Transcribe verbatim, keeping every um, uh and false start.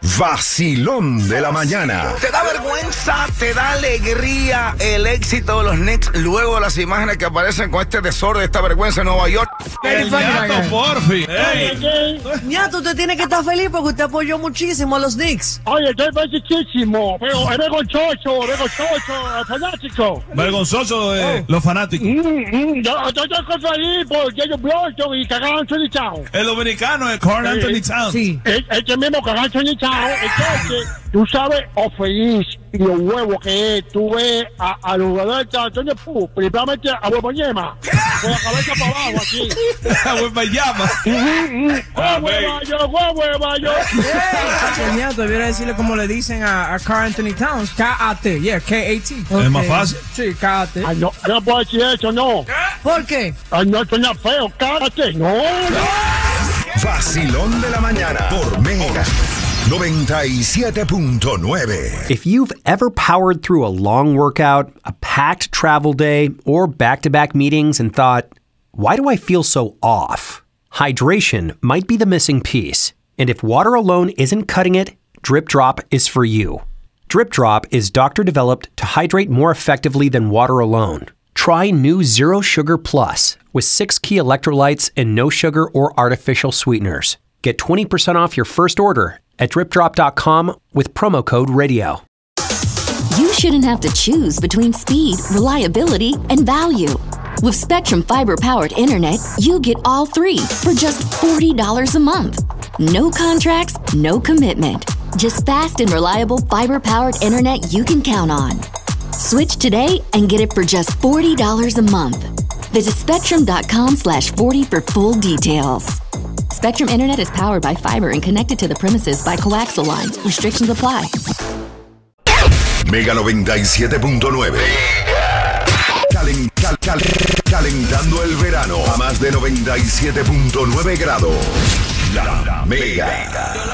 Vacilón de la mañana. ¿Te da vergüenza, te da alegría el éxito de los Knicks luego de las imágenes que aparecen con este desorden, esta vergüenza en Nueva York? El ñato, porfi. Ñato, usted tiene que estar feliz porque usted apoyó muchísimo a los Knicks. Oye, estoy felicísimo, pero es vergonzoso, vergonzoso, es fanático. Vergonzoso de los fanáticos. Mm, mm, yo estoy cosa ahí por Jason Blanton y Carl Anthony Towns. El dominicano es Carl Anthony Towns. Sí. El, el que mismo Carl Anthony Towns. Entonces, tú sabes, o feliz y los huevos que es, tú ves a, a los jugadores de Antonio Pú, principalmente a Huevoñema, con la cabeza para abajo aquí. Huevoñema. Huevoñema, huevoñema. Ñato, debiera decirle como le dicen a, a Carl Anthony Towns, K A T, yeah, K A T. Es más fácil. Sí, K A T. Ay, no, no puedo decir eso, no. ¿Por qué? Ay, no, suena feo, cállate, no, no. Vacilón de la mañana por Mega noventa y siete punto nueve. If you've ever powered through a long workout, a packed travel day, or back-to-back meetings and thought, why do I feel so off? Hydration might be the missing piece. And if water alone isn't cutting it, Drip Drop is for you. Drip Drop is doctor-developed to hydrate more effectively than water alone. Try new Zero Sugar Plus with six key electrolytes and no sugar or artificial sweeteners. Get twenty percent off your first order at drip drop dot com with promo code radio. You shouldn't have to choose between speed, reliability, and value. With Spectrum Fiber-powered internet, you get all three for just forty dollars a month. No contracts, no commitment. Just fast and reliable fiber-powered internet you can count on. Switch today and get it for just forty dollars a month. Visit spectrum.com slash 40 for full details. Spectrum Internet is powered by fiber and connected to the premises by coaxial lines. Restrictions apply. Mega noventa y siete punto nueve. Calen, cal, cal, calentando el verano a más de noventa y siete punto nueve grados. La Mega.